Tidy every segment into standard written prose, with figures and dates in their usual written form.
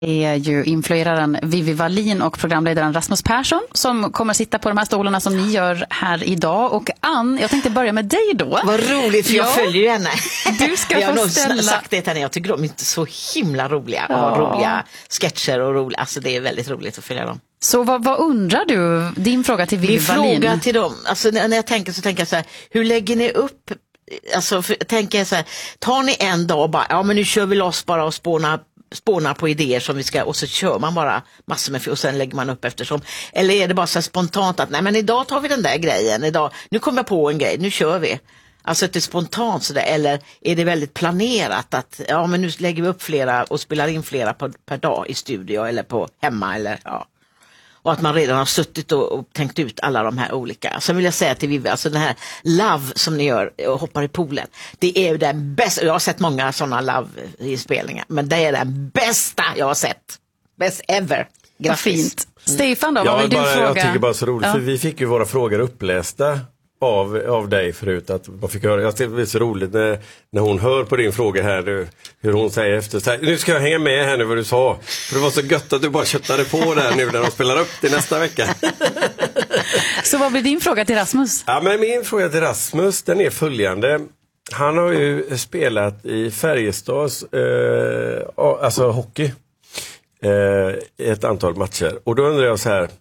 är ju influeraren Vivi Wallin och programledaren Rasmus Persson som kommer sitta på de här stolarna som ni gör här idag. Och Ann, jag tänkte börja med dig då. Vad roligt, för jag följer ju henne. Du ska jag få har ställa... nog sagt det till henne, jag tycker de är inte så himla roliga. Ja. Roliga sketcher och roliga, alltså det är väldigt roligt att följa dem. Så vad undrar du? Din fråga till Vivi Wallin. Min fråga till dem, alltså när jag tänker så tänker jag så här, hur lägger ni upp, alltså tänker jag så här, tar ni en dag och bara, ja men nu kör vi loss bara och spånar på idéer som vi ska, och så kör man bara massor med, och sen lägger man upp eftersom, eller är det bara så här spontant att nej men idag tar vi den där grejen, idag, nu kommer jag på en grej, nu kör vi. Alltså att det är spontant sådär, eller är det väldigt planerat att ja men nu lägger vi upp flera och spelar in flera per dag i studio eller på hemma eller ja. Och att man redan har suttit och tänkt ut alla de här olika. Så vill jag säga till Vivi, alltså den här Love som ni gör och hoppar i poolen, det är ju den bästa, jag har sett många sådana Love-inspelningar, men det är den bästa jag har sett. Best ever. Grattis. Fint. Stefan då, vad vill du fråga? Jag tycker bara så roligt, för vi fick ju våra frågor upplästa av dig förut, att man fick höra. Jag tycker det är så roligt när hon hör på din fråga här, hur hon säger efter så här, nu ska jag hänga med här nu vad du sa, för det var så gött att du bara köttade på där nu när de spelar upp det nästa vecka. Så vad blir din fråga till Rasmus? Ja, men min fråga till Rasmus, den är följande. Han har ju spelat i Färjestads alltså hockey ett antal matcher, och då undrar jag så här,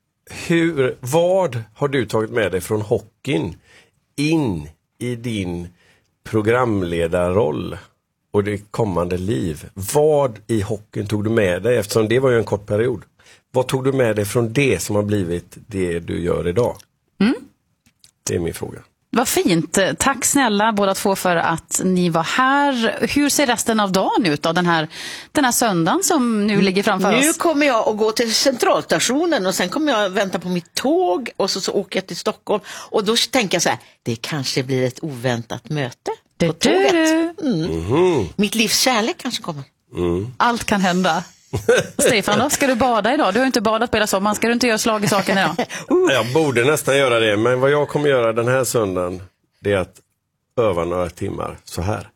vad har du tagit med dig från hockeyn in i din programledarroll och det kommande liv? Vad i hockeyn tog du med dig, eftersom det var ju en kort period? Vad tog du med dig från det som har blivit det du gör idag? Det är min fråga. Vad fint. Tack snälla båda två för att ni var här. Hur ser resten av dagen ut då? Den här söndagen som nu ligger framför oss? Nu kommer jag att gå till centralstationen och sen kommer jag vänta på mitt tåg och så åker jag till Stockholm. Och då tänker jag så här, det kanske blir ett oväntat möte på tåget. Mitt livs kärlek kanske kommer. Allt kan hända. Stefan då, ska du bada idag? Du har inte badat på hela sommaren, ska du inte göra slag i saken idag? Jag borde nästan göra det, men vad jag kommer göra den här söndagen, det är att öva några timmar så här.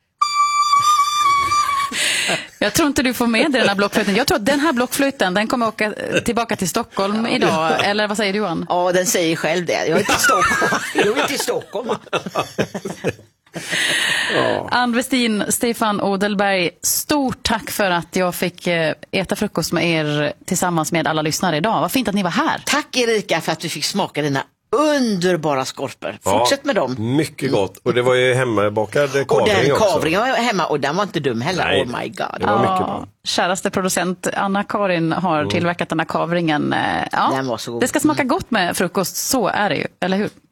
Jag tror inte du får med dig den här blockflöjten. Jag tror att den här blockflöjten, den kommer åka tillbaka till Stockholm idag. Eller vad säger du, Johan? Ja, den säger själv det. Jag är inte i Stockholm. Jag är inte i Stockholm. Ann Westin, Stefan Odelberg, stort tack för att jag fick äta frukost med er tillsammans med alla lyssnare idag. Vad fint att ni var här. Tack Erika för att du fick smaka dina underbara skorpor. Fortsätt med dem. Mycket gott. Och det var ju hemmabakad kavring också. Och den kavringen var hemma och den var inte dum heller. Nej, oh my god. Det var mycket bra. Käraste producent Anna-Karin har tillverkat den här kavringen. Ja, Den var så god. Det ska smaka gott med frukost, så är det ju, eller hur?